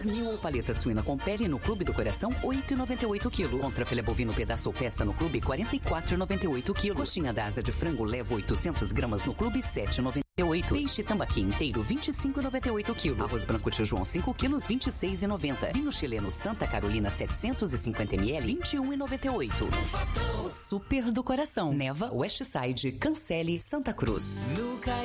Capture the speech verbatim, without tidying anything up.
Pernil ou paleta suína com pele no Clube do Coração, oito reais e noventa e oito centavos quilo. Contra filé bovino pedaço ou peça no Clube, quarenta e quatro reais e noventa e oito centavos quilo. Coxinha da asa de frango leva oitocentas gramas no Clube, sete reais e noventa e oito centavos. Peixe tambaqui inteiro, vinte e cinco reais e noventa e oito centavos quilo. Arroz branco Tijuão, cinco quilos, vinte e seis reais e noventa centavos. Vinho chileno Santa Carolina, setecentos e cinquenta mililitros, vinte e um reais e noventa e oito centavos. O Super do Coração. Neva, Westside, Cancele, Santa Cruz. No